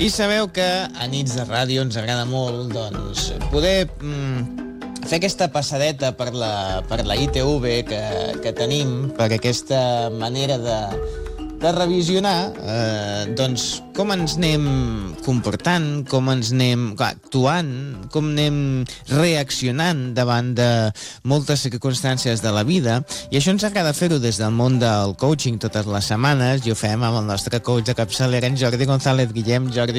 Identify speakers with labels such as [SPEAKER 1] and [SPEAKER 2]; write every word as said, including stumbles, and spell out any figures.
[SPEAKER 1] I sabeu que a Nits de Ràdio ens agrada molt, doncs, poder mm, fer aquesta passadeta per la, per la I T V que, que tenim, per aquesta manera de, de revisionar, eh, doncs, com ens anem comportant, com ens anem actuant, com anem reaccionant davant de moltes circumstàncies de la vida, i això ens agrada fer-ho des del món del coaching totes les setmanes, i ho fem amb el nostre coach de capçalera, en Jordi González. Guillem, Jordi,